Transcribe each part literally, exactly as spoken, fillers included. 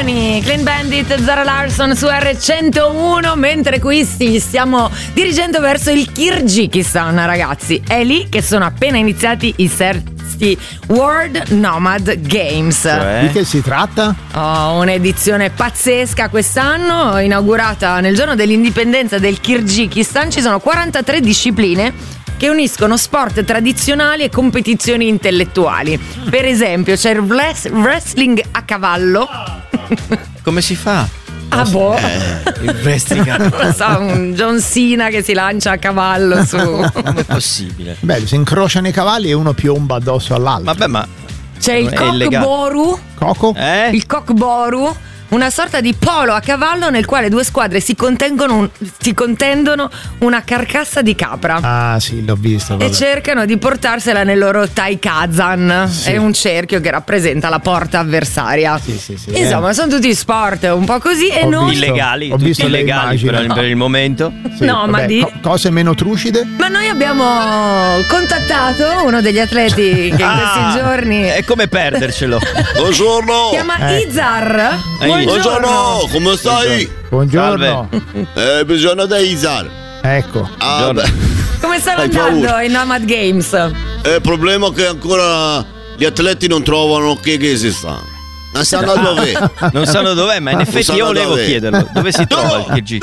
Giovani, Clean Bandit, Zara Larsson su erre centouno, mentre qui ci stiamo dirigendo verso il Kirghizistan, ragazzi. È lì che sono appena iniziati i sesti World Nomad Games. Cioè? Di che si tratta? Oh, un'edizione pazzesca quest'anno, inaugurata nel giorno dell'indipendenza del Kirghizistan. Ci sono quarantatré discipline che uniscono sport tradizionali e competizioni intellettuali. Per esempio c'è il wrestling a cavallo. Come si fa? Ah boh, eh, il wrestling a cavallo. Non so, un John Cena che si lancia a cavallo su. Com'è possibile? Beh, si incrociano i cavalli e uno piomba addosso all'altro. Vabbè, ma c'è il cockboru. Coco? Eh? Il cockboru, una sorta di polo a cavallo nel quale due squadre si contengono un, si contendono una carcassa di capra. Ah sì, l'ho visto. E vabbè. cercano di portarsela nel loro taikazan. Sì. È un cerchio che rappresenta la porta avversaria. Sì, sì, sì, Insomma, eh. sono tutti sport un po' così e Ho noi visto, illegali, ho tutti visto le illegali immagini. per, per il momento. Sì, no, vabbè, ma di co- cose meno trucide? Ma noi abbiamo contattato uno degli atleti che in Ah, questi giorni è come perdercelo. Buongiorno. si chiama Eh. Izar. Eh, Buongiorno, come stai? Buongiorno. Eh, bisogno di Izar. Ecco. Ah, Buongiorno. beh. Come stanno Hai andando paura? i Nomad Games? Eh, il problema è che ancora gli atleti non trovano che Kirghizistan. Non sanno dove. Non sanno dov'è, ma in Non effetti sanno io volevo dove. chiederlo. Dove si trova il No, Kirghizistan?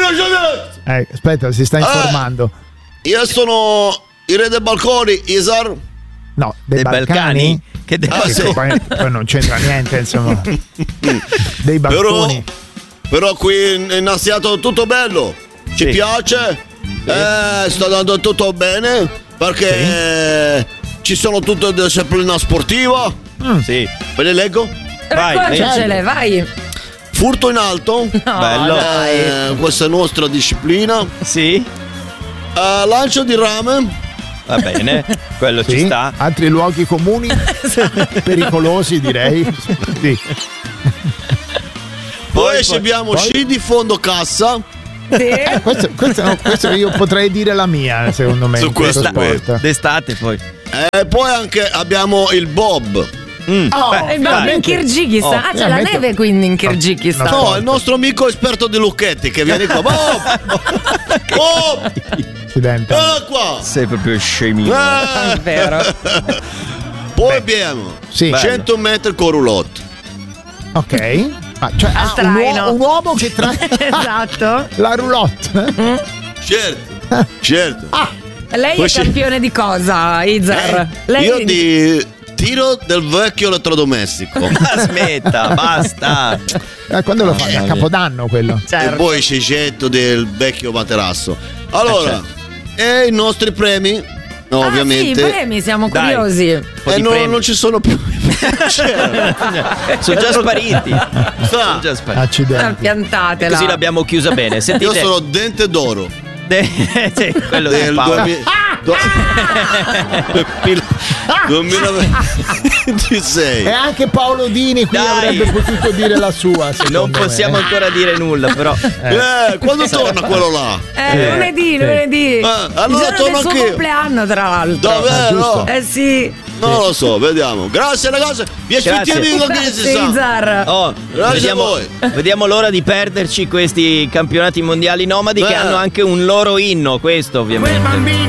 no, Eh, aspetta, si sta informando. Io sono il re dei balconi, Izar. No, dei, Dei Balcani? Che dei Ah, Che sì. poi, poi non c'entra niente, insomma. Dei Però, balconi. però qui in, in Asiato tutto bello. Ci Sì. piace. Eh, sta andando tutto bene. Perché ci sono tutte le discipline sportive. Sì. Ve le leggo? Vai, Raccontacele, vai. Furto in alto. No, Bello. dai. Eh, questa è nostra disciplina. Sì. Eh, lancio di rame. Va bene, quello Sì? ci sta. Altri luoghi comuni? Pericolosi, direi. Sì. Poi, poi- abbiamo poi? sci di fondo cassa. Sì. Questo, questo, no, questo io potrei dire la mia, secondo me. Su in questo questa- sport. D'estate poi. E poi anche abbiamo il bob. Mm. Oh, Beh, E va in Kirghizistan. Oh, ah, c'è la veramente- neve quindi in Kirghizistan. No, No, il nostro amico esperto di lucchetti che viene qua. Bob! Bob! Accidente. Vieni qua! sei proprio scemino. Eh. È vero. Poi abbiamo Sì. cento metri con roulotte. Ok. Ah, cioè, Al ah, un, traino. uo- un uomo che trae Esatto. la roulotte. Certo, certo. Lei Poi è sì. campione di cosa, Izar? Eh, Lei Io di tiro del vecchio elettrodomestico. Ma smetta, basta. Eh, quando lo fanno? A Capodanno quello. E Certo. poi seicento del vecchio materasso. Allora, e i nostri premi? No, Ah, ovviamente. sì, i premi, siamo Dai. curiosi. Un po' E di non, premi. non ci sono più. Sono già spariti. Sa, Sono già spariti. Ah, Accidenti. piantatela. Così l'abbiamo chiusa bene. io Sentite. sono dente d'oro De- sì, quello del del Paolo. duemila du- duemilaventisei. E anche Paolo Dini qui Dai. avrebbe potuto dire la sua. Non secondo me, possiamo eh. ancora dire nulla, però. Eh, quando torna quello là? Eh, lunedì, lunedì. Ah, allora il giorno torno del suo anch'io. compleanno, tra l'altro. Dov'è? giusto. No, Eh sì. non lo so, vediamo. Grazie ragazzi, vi Grazie. aspettiamo in Grazie, sa. Izar. Oh, Grazie vediamo, a voi. vediamo l'ora di perderci questi campionati mondiali nomadi Beh. che hanno anche un loro inno, questo ovviamente.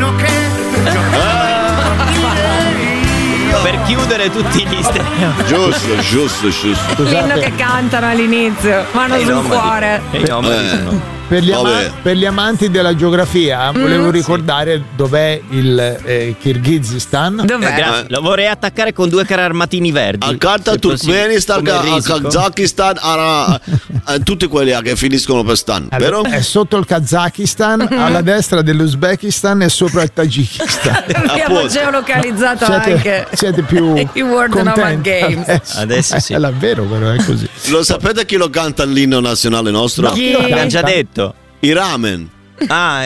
Per chiudere tutti gli stereotipi. Giusto, giusto, giusto. L'inno che cantano all'inizio. Mano E i sul nomadi. cuore. E i nomadi Eh. sono- Per gli, ama- Vabbè. per gli amanti della geografia, volevo ricordare dov'è il eh, Kirghizistan. Dov'è? Eh, grazie. Lo vorrei attaccare con due cararmatini verdi. Al carta se possibile. Turkmenistan, Come il al risico. Kazakistan, a, a tutti quelli che finiscono per stan, Allora, vero? è sotto il Kazakistan, alla destra dell'Uzbekistan e sopra il Tagikistan. Abbiamo apposta. geolocalizzato Siete, anche siete più i World Nomad contenti Games. adesso. Adesso sì. È davvero, però è così. Lo sapete chi lo canta l'inno nazionale nostro? Chi? L'abbiamo già detto. I ramen. Ah,